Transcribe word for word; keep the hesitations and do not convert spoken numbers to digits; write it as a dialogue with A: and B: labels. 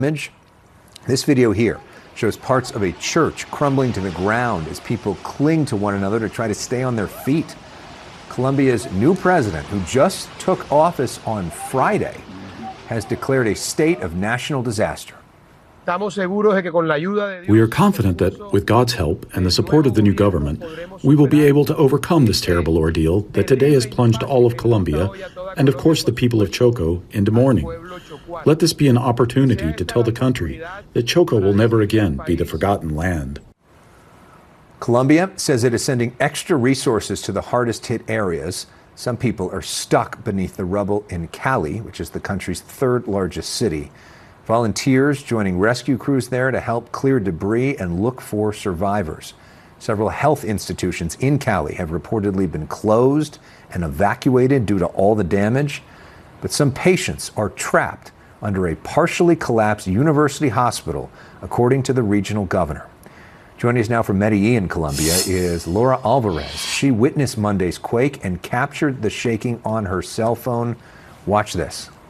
A: Image. This video here shows parts of a church crumbling to the ground as people cling to one another to try to stay on their feet. Colombia's new president, who just took office on Friday, has declared a state of national disaster.
B: We are confident that, with God's help and the support of the new government, we will be able to overcome this terrible ordeal that today has plunged all of Colombia, and of course the people of Choco, into mourning. Let this be an opportunity to tell the country that Choco will never again be the forgotten land.
A: Colombia says it is sending extra resources to the hardest hit areas. Some people are stuck beneath the rubble in Cali, which is the country's third largest city. Volunteers joining rescue crews there to help clear debris and look for survivors. Several health institutions in Cali have reportedly been closed and evacuated due to all the damage. But some patients are trapped under a partially collapsed university hospital, according to the regional governor. Joining us now from Medellin, Colombia, is Laura Alvarez. She witnessed Monday's quake and captured the shaking on her cell phone. Watch this.